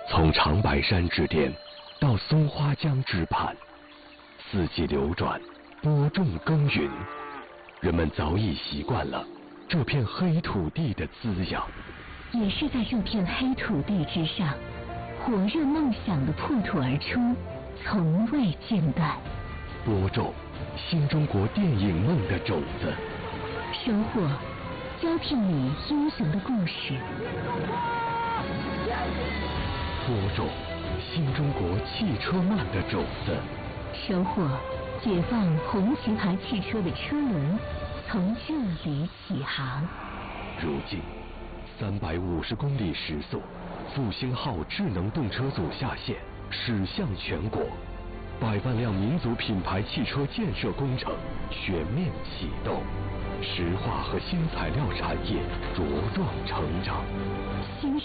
从长白山之巅到松花江之畔，四季流转，播种耕耘，人们早已习惯了这片黑土地的滋养。 也是在这片黑土地之上，火热梦想的破土而出，从未间断。 播种新中国电影梦的种子， 收获胶片里英雄的故事。 播种新中国汽车梦的种子， 收获解放红旗牌汽车的车轮从这里起航。 如今350公里时速，复兴号智能动车组下线，驶向全国，100万辆民族品牌汽车建设工程全面启动，石化和新材料产业茁壮成长。